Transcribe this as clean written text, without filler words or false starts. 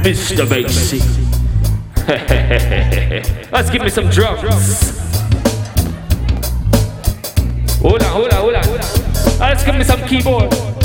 Mr. Bassy. Let's give me some drums. Hold on. Let's give me some keyboard.